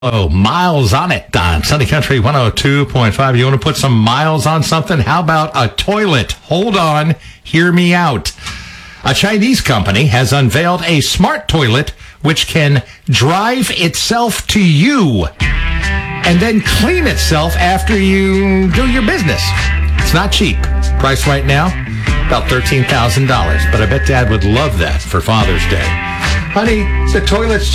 Oh, miles on it on Sunday Country 102.5. You want to put some miles on something? How about a toilet? Hold on. Hear me out. A Chinese company has unveiled a smart toilet which can drive itself to you and then clean itself after you do your business. It's not cheap. Price right now, about $13,000. But I bet Dad would love that for Father's Day. Honey, the toilet's